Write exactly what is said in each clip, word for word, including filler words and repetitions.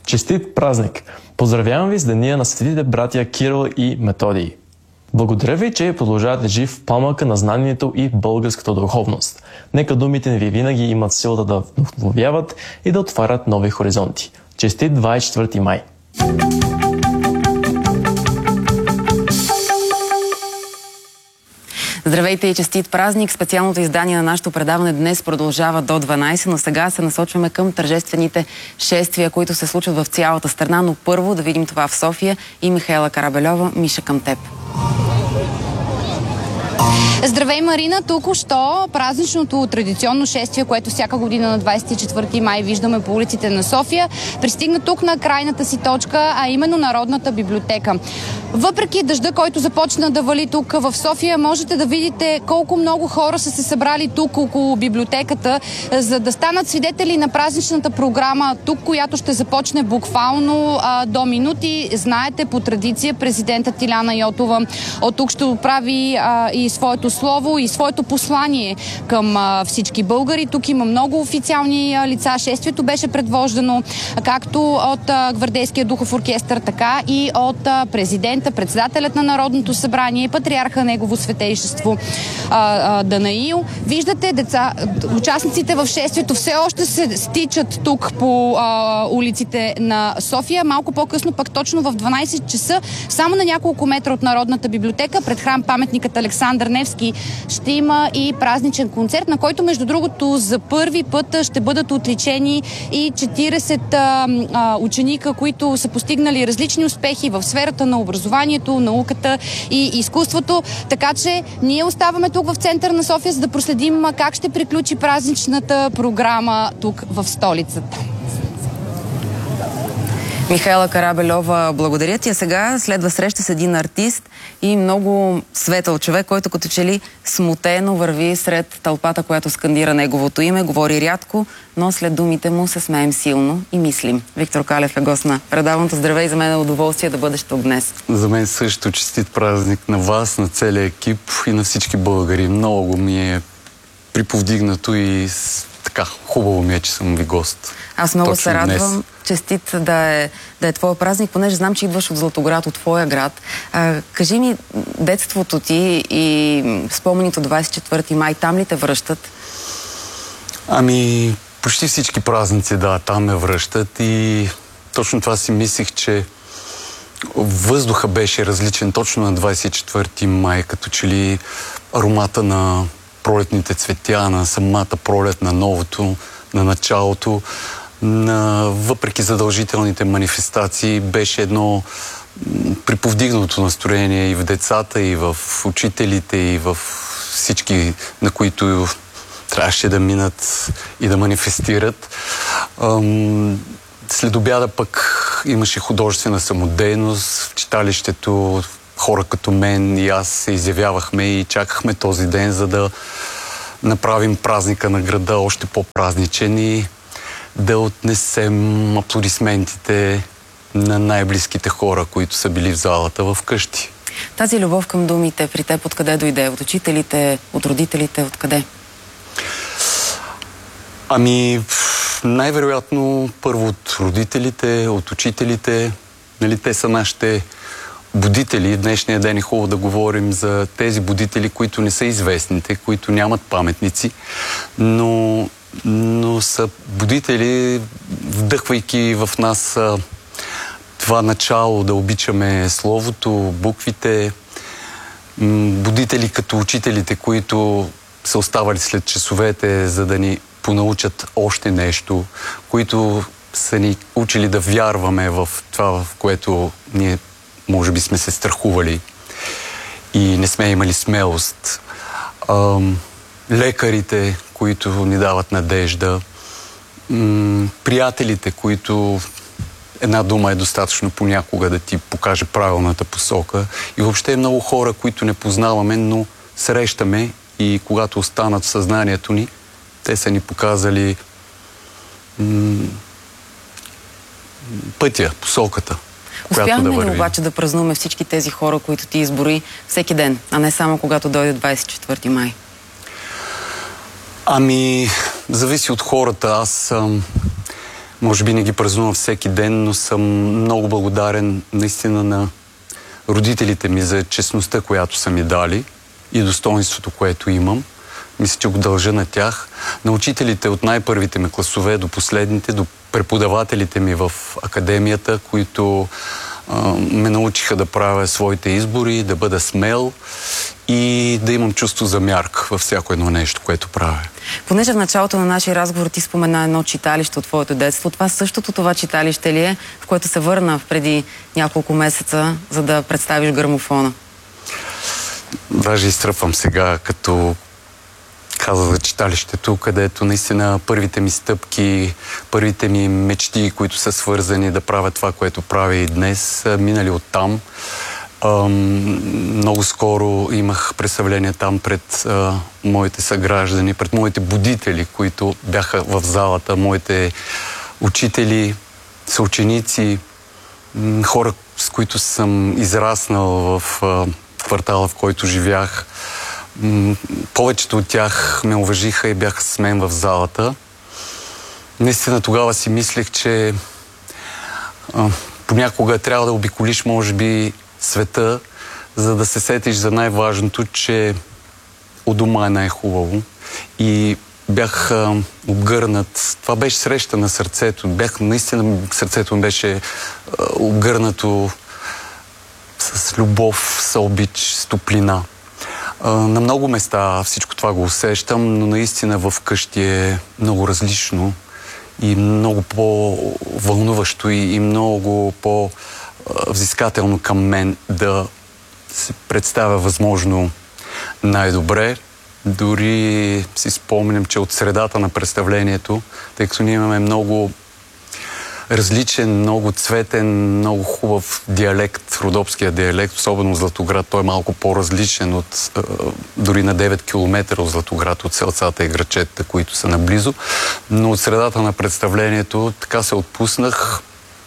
Честит празник! Поздравявам ви с деня на светите братя Кирил и Методий. Благодаря ви, че продължавате жив в пламъка на знанието и българската духовност. Нека думите ви винаги имат силата да вдъхновяват и да отварят нови хоризонти. Честит двадесет и четвърти май! Здравейте и честит празник! Специалното издание на нашето предаване днес продължава до дванадесет, но сега се насочваме към тържествените шествия, които се случват в цялата страна. Но първо да видим това в София и Михаела Карабельова. Миша, към теб. Здравей, Марина! Току-що празничното традиционно шествие, което всяка година на двадесет и четвърти май виждаме по улиците на София, пристигна тук на крайната си точка, а именно Народната библиотека. Въпреки дъжда, който започна да вали тук в София, можете да видите колко много хора са се събрали тук около библиотеката, за да станат свидетели на празничната програма тук, която ще започне буквално а, до минути. Знаете, по традиция президентът Иляна Йотова от тук ще отправи а, и своето слово и своето послание към а, всички българи. Тук има много официални а, лица. Шествието беше предвождано както от а, Гвардейския духов оркестър, така и от а, президента, председателят на Народното събрание и патриарха негово светейшество а, а, Данаил. Виждате, деца, участниците в шествието все още се стичат тук по а, улиците на София. Малко по-късно, пък точно в дванадесет часа, само на няколко метра от Народната библиотека, пред храм паметникът Александър Невски, ще има и празничен концерт, на който, между другото, за първи път ще бъдат отличени и четиридесет а, а, ученика, които са постигнали различни успехи в сферата на образованието, науката и изкуството. Така че ние оставаме тук в центъра на София, за да проследим как ще приключи празничната програма тук в столицата. Михаела Карабельова, благодаря ти. А сега следва среща с един артист и много светъл човек, който като че ли смутено върви сред тълпата, която скандира неговото име. Говори рядко, но след думите му се смеем силно и мислим. Виктор Калев е гост на предаването. Здравей, за мен е удоволствие да бъдеш тук днес. За мен също честит празник на вас, на целия екип и на всички българи. Много ми е приповдигнато и така хубаво ми е, че съм ви гост. Аз много Точно се радвам. Днес. Честит да е, да е твоя празник, понеже знам, че идваш от Златоград, от твоя град. А, кажи ми, детството ти и спомените от двадесет и четвърти май, там ли те връщат? Ами, почти всички празници, да, там ме връщат и точно това си мислих, че въздуха беше различен точно на двадесет и четвърти май, като че ли аромата на пролетните цветя, на самата пролет, на новото, на началото, на, въпреки задължителните манифестации, беше едно приповдигнато настроение и в децата, и в учителите, и в всички, на които трябваше да минат и да манифестират. След обяда пък имаше художествена самодейност в читалището. Хора като мен и аз се изявявахме и чакахме този ден, за да направим празника на града още по-празничен и да отнесем аплодисментите на най-близките хора, които са били в залата в къщи. Тази любов към думите при теб откъде дойде? От учителите, от родителите, откъде? Ами, най-вероятно първо от родителите, от учителите. Нали, те са нашите будители. Днешния ден е хубаво да говорим за тези будители, които не са известните, които нямат паметници, но, но са будители, вдъхвайки в нас а, това начало да обичаме словото, буквите, будители като учителите, които са оставали след часовете, за да ни понаучат още нещо, които са ни учили да вярваме в това, в което ние може би сме се страхували и не сме имали смелост. Ам, лекарите, които ни дават надежда, м- приятелите, които една дума е достатъчно понякога да ти покаже правилната посока, и въобще много хора, които не познаваме, но срещаме и когато останат в съзнанието ни, те са ни показали м- пътя, посоката. Успяхме ли обаче да празнуваме всички тези хора, които ти изброи всеки ден, а не само когато дойде двадесет и четвърти май? Ами, зависи от хората. Аз ам, Може би не ги празнувам всеки ден, но съм много благодарен наистина на родителите ми за честността, която са ми дали и достоинството, което имам. Мисля, че го дължа на тях. На учителите от най-първите ми класове до последните, до преподавателите ми в академията, които а, ме научиха да правя своите избори, да бъда смел и да имам чувство за мярка във всяко едно нещо, което правя. Понеже в началото на нашия разговор ти спомена едно читалище от твоето детство, това същото това читалище ли е, в което се върна преди няколко месеца, за да представиш грамофона? Даже изтръпвам сега, като каза за читалището, където наистина първите ми стъпки, първите ми мечти, които са свързани да правя това, което правя и днес, са минали оттам. Много скоро имах представление там пред а, моите съграждани, пред моите будители, които бяха в залата, моите учители, съученици, хора, с които съм израснал в а, квартала, в който живях. Повечето от тях ме уважиха и бяха с мен в залата. Наистина тогава си мислех, че а, понякога трябва да обиколиш, може би, света, за да се сетиш за най-важното, че у дома е най-хубаво. И бях а, обгърнат. Това беше среща на сърцето. Бях, наистина сърцето ми беше а, обгърнато с любов, с обич, с топлина. А, на много места всичко това го усещам, но наистина в къщи е много различно и много по-вълнуващо и, и много по- взискателно към мен да се представя възможно най-добре. Дори си спомням, че от средата на представлението, тъй като ние имаме много различен, много цветен, много хубав диалект, родопския диалект, особено в Златоград. Той е малко по-различен от дори на девет километра от Златоград, от селцата и грачетата, които са наблизо. Но от средата на представлението така се отпуснах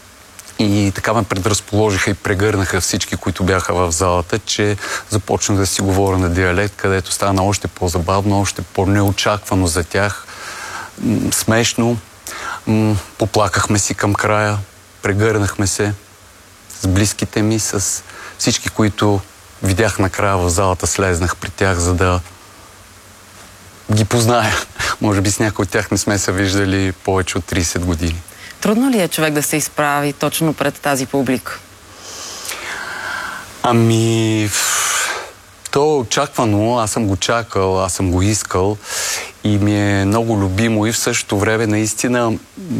и така ме предразположиха и прегърнаха всички, които бяха в залата, че започнах да си говоря на диалект, където стана още по-забавно, още по-неочаквано за тях. М- смешно. М- поплакахме си към края, прегърнахме се с близките ми, с всички, които видях накрая в залата, слезнах при тях, за да ги позная. Може би с някои от тях не сме се виждали повече от трийсет години. Трудно ли е човек да се изправи точно пред тази публика? Ами, то е очаквано, аз съм го чакал, аз съм го искал и ми е много любимо и в същото време наистина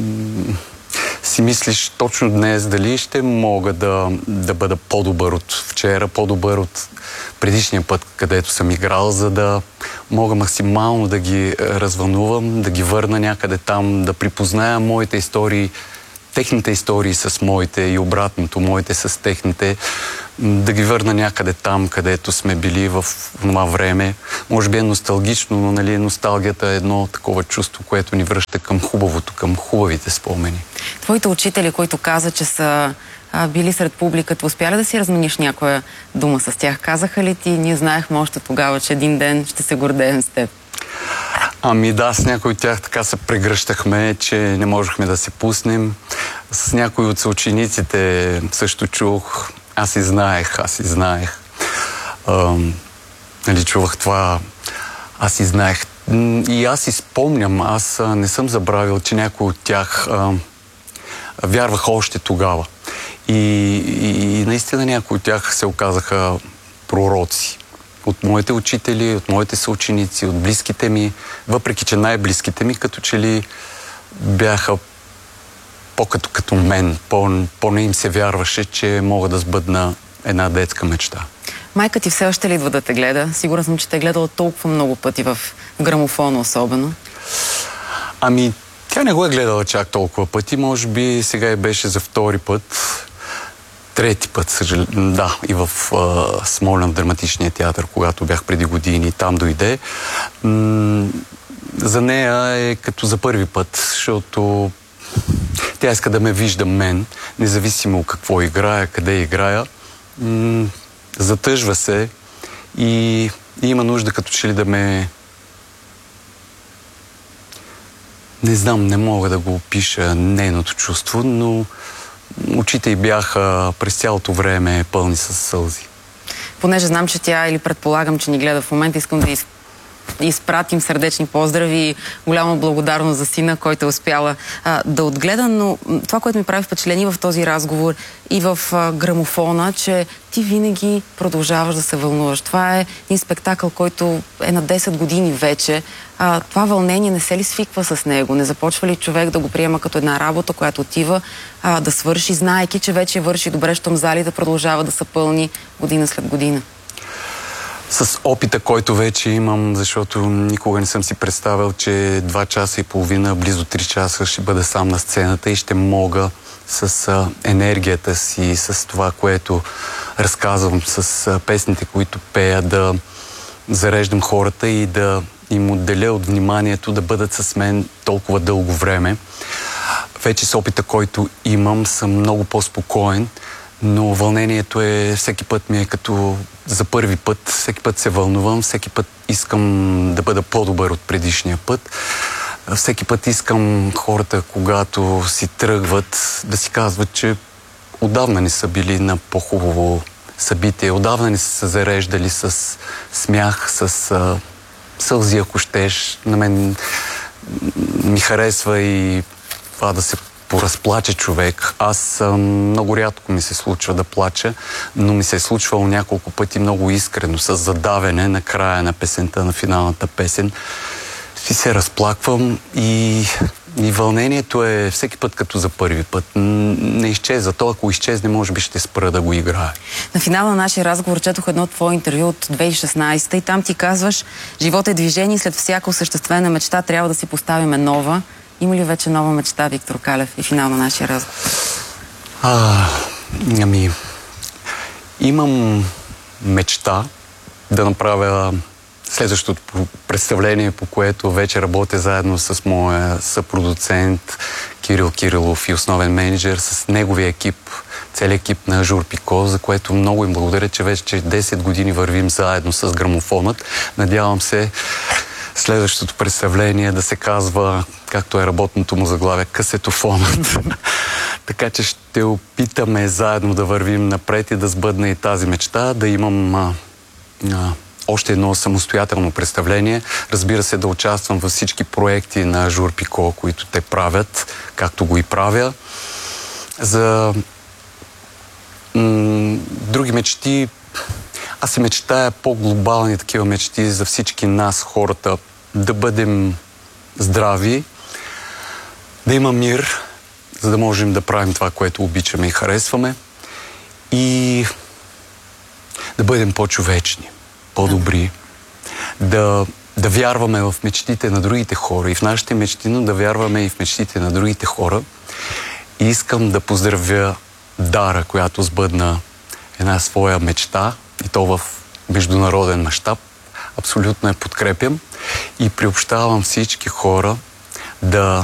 си мислиш точно днес дали ще мога да, да бъда по-добър от вчера, по-добър от предишния път, където съм играл, за да мога максимално да ги развълнувам, да ги върна някъде там, да припозная моите истории, техните истории с моите и обратното, моите с техните, да ги върна някъде там, където сме били в това време. Може би е носталгично, но нали, носталгията е едно такова чувство, което ни връща към хубавото, към хубавите спомени. Твоите учители, които каза, че са а, били сред публиката, успя ли да си размениш някоя дума с тях? Казаха ли ти, ние знаехме още тогава, че един ден ще се гордеем с теб? Ами да, с някои от тях така се прегръщахме, че не можехме да се пуснем. С някои от съучениците също чух. Аз и знаех, аз и знаех. Ам, нали, чувах това. Аз и знаех. И аз и спомням, аз а, не съм забравил, че някои от тях а, вярваха още тогава. И, и, и наистина някои от тях се оказаха пророци. От моите учители, от моите съученици, от близките ми, въпреки че най-близките ми, като че ли бяха по-като като мен, по, по-не им се вярваше, че мога да сбъдна една детска мечта. Майка ти все още ли идва да те гледа? Сигурна съм, че те е гледала толкова много пъти в грамофона особено. Ами, тя не го е гледала чак толкова пъти, може би сега и беше за втори път. Трети път, съжал... да, и в а, Смолян, драматичния театър, когато бях преди години, там дойде. М- за нея е като за първи път, защото тя иска да ме вижда мен, независимо какво играя, къде играя. М- затъжва се и, и има нужда като че ли да ме Не знам, не мога да го опиша нейното чувство, но очите й бяха през цялото време пълни с сълзи. Понеже знам, че тя, или предполагам, че ни гледа в момента, искам да из... изпратим сърдечни поздрави и голяма благодарност за сина, който е успяла а, да отгледа, но това, което ми прави впечатление в този разговор и в а, грамофона, че ти винаги продължаваш да се вълнуваш. Това е един спектакъл, който е на десет години вече. А, това вълнение не се ли свиква с него? Не започва ли човек да го приема като една работа, която отива а, да свърши, знаейки, че вече върши добре, щом залите продължава да са пълни година след година? С опита, който вече имам, защото никога не съм си представил, че два часа и половина, близо три часа ще бъда сам на сцената и ще мога с а, енергията си, с това, което разказвам, с а, песните, които пея, да зареждам хората и да им отделя от вниманието да бъдат с мен толкова дълго време. Вече с опита, който имам, съм много по-спокоен, но вълнението е, всеки път ми е като за първи път, всеки път се вълнувам, всеки път искам да бъда по-добър от предишния път. Всеки път искам хората, когато си тръгват, да си казват, че отдавна не са били на по-хубаво събитие, отдавна не са се зареждали с смях, с а, сълзи, ако щеш. На мен ми харесва и това да се поразплаче човек. Аз а, много рядко ми се случва да плача, но ми се е случвало няколко пъти много искрено, с задавене на края на песента, на финалната песен. Си се разплаквам и, и вълнението е всеки път като за първи път. Не изчезва. То, ако изчезне, може би ще спра да го играе. На финала на нашия разговор четох едно твое интервю от две хиляди и шестнадесета и там ти казваш: живот е движение и след всяка осъществена мечта трябва да си поставиме нова. Има ли вече нова мечта, Виктор Калев, и финал на нашия разговор? А, ами, имам мечта да направя следващото представление, по което вече работя заедно с моя съпродуцент Кирил Кирилов и основен менеджер, с неговия екип, целият екип на Жур Пико, за което много им благодаря, че вече десет години вървим заедно с грамофонът. Надявам се следващото представление да се казва, както е работното му заглавие, касетофонът. Така че ще опитаме заедно да вървим напред и да сбъдна и тази мечта, да имам а, а, още едно самостоятелно представление. Разбира се, да участвам във всички проекти на Жур Пико, които те правят, както го и правя. За м- други мечти, аз се мечтая по-глобални такива мечти за всички нас, хората, да бъдем здрави, да има мир, за да можем да правим това, което обичаме и харесваме, и да бъдем по-човечни, по-добри, да, да вярваме в мечтите на другите хора и в нашите мечти, но да вярваме и в мечтите на другите хора. И искам да поздравя Дара, която сбъдна една своя мечта, и то в международен мащаб. Абсолютно я подкрепям и приобщавам всички хора да